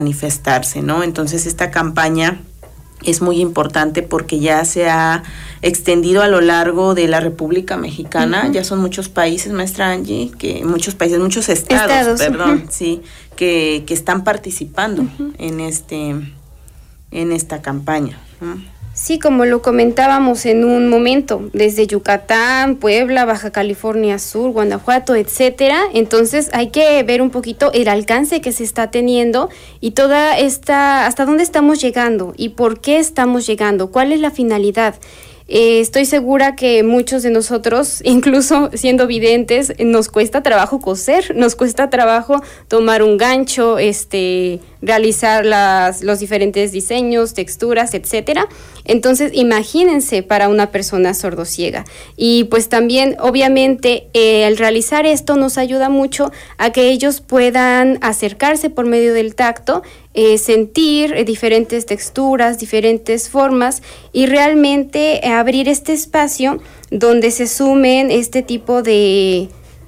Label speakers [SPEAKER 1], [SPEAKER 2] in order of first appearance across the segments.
[SPEAKER 1] manifestarse, ¿no? Entonces esta campaña es muy importante porque ya se ha extendido a lo largo de la República Mexicana. Ya son muchos países, maestra Angie, muchos estados, perdón, sí, que están participando en esta campaña.
[SPEAKER 2] Sí, como lo comentábamos en un momento, desde Yucatán, Puebla, Baja California Sur, Guanajuato, etcétera. Entonces hay que ver un poquito el alcance que se está teniendo y hasta dónde estamos llegando y por qué estamos llegando, cuál es la finalidad. Estoy segura que muchos de nosotros, incluso siendo videntes, nos cuesta trabajo coser, nos cuesta trabajo tomar un gancho, realizar los diferentes diseños, texturas, etcétera. Entonces, imagínense para una persona sordociega. Y pues también, obviamente, el realizar esto nos ayuda mucho a que ellos puedan acercarse por medio del tacto, sentir diferentes texturas, diferentes formas y realmente abrir este espacio donde se sumen este tipo de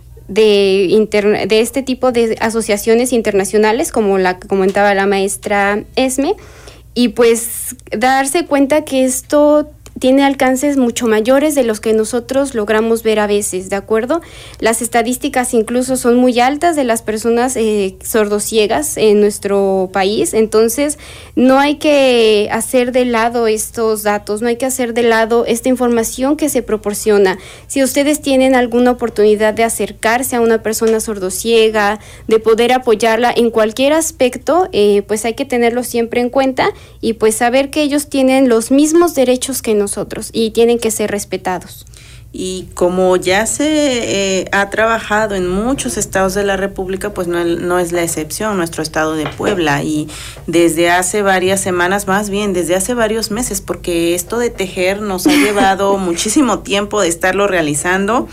[SPEAKER 2] este tipo de asociaciones internacionales, como la que comentaba la maestra Esme, y pues darse cuenta que esto tiene alcances mucho mayores de los que nosotros logramos ver a veces, ¿de acuerdo? Las estadísticas incluso son muy altas de las personas sordociegas en nuestro país, entonces no hay que hacer de lado estos datos, no hay que hacer de lado esta información que se proporciona. Si ustedes tienen alguna oportunidad de acercarse a una persona sordociega, de poder apoyarla en cualquier aspecto, pues hay que tenerlo siempre en cuenta y pues saber que ellos tienen los mismos derechos que nosotros y tienen que ser respetados.
[SPEAKER 1] Y como ya se ha trabajado en muchos estados de la República, pues no es la excepción, nuestro estado de Puebla, y desde hace varias semanas, más bien desde hace varios meses, porque esto de tejer nos ha llevado muchísimo tiempo de estarlo realizando,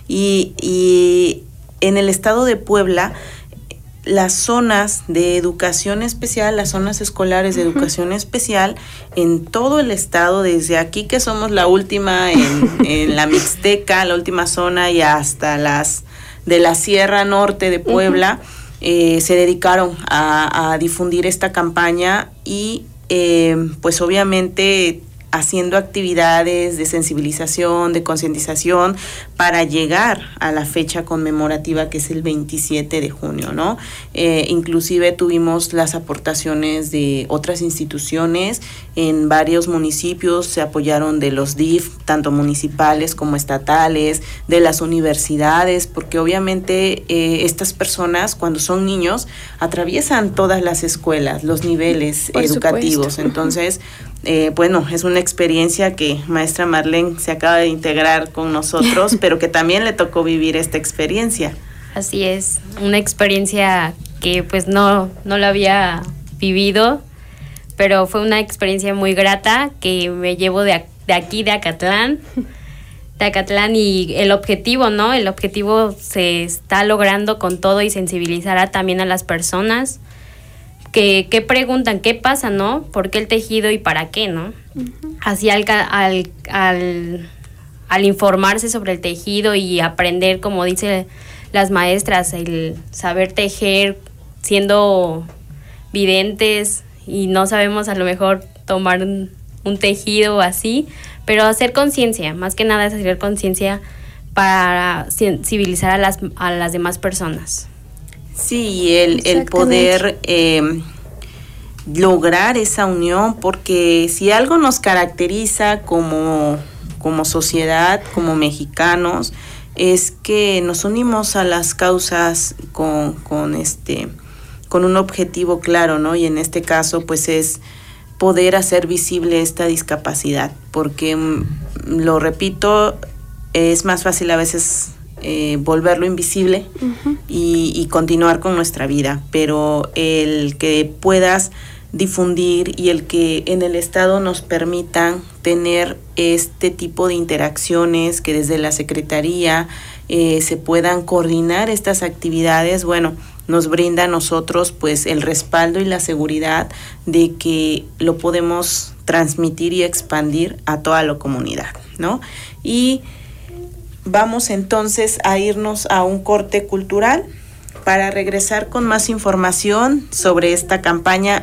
[SPEAKER 1] y en el estado de Puebla, las zonas de educación especial, las zonas escolares de educación especial en todo el estado, desde aquí que somos la última en la Mixteca, la última zona, y hasta las de la Sierra Norte de Puebla, se dedicaron a difundir esta campaña y pues obviamente haciendo actividades de sensibilización, de concientización para llegar a la fecha conmemorativa que es el 27 de junio, ¿no? Inclusive tuvimos las aportaciones de otras instituciones en varios municipios, se apoyaron de los DIF, tanto municipales como estatales, de las universidades, porque obviamente estas personas cuando son niños atraviesan todas las escuelas, los niveles educativos, entonces bueno, es una experiencia que maestra Marlene se acaba de integrar con nosotros, pero que también le tocó vivir esta experiencia.
[SPEAKER 3] Así es, una experiencia que pues no la había vivido, pero fue una experiencia muy grata que me llevo de aquí, de Acatlán, y el objetivo, ¿no? El objetivo se está logrando con todo y sensibilizar también a las personas que preguntan qué pasa, ¿no? ¿Por qué el tejido y para qué, no? Uh-huh. Así al informarse sobre el tejido y aprender, como dicen las maestras, el saber tejer siendo videntes y no sabemos a lo mejor tomar un tejido o así, pero hacer conciencia, más que nada es hacer conciencia para sensibilizar a las demás personas.
[SPEAKER 1] Sí, el poder lograr esa unión, porque si algo nos caracteriza como sociedad, como mexicanos, es que nos unimos a las causas con un objetivo claro, ¿no? Y en este caso, pues es poder hacer visible esta discapacidad, porque, lo repito, es más fácil a veces volverlo invisible y continuar con nuestra vida, pero el que puedas difundir y el que en el estado nos permitan tener este tipo de interacciones, que desde la Secretaría se puedan coordinar estas actividades, bueno, nos brinda a nosotros pues el respaldo y la seguridad de que lo podemos transmitir y expandir a toda la comunidad, ¿no? Y vamos entonces a irnos a un corte cultural para regresar con más información sobre esta campaña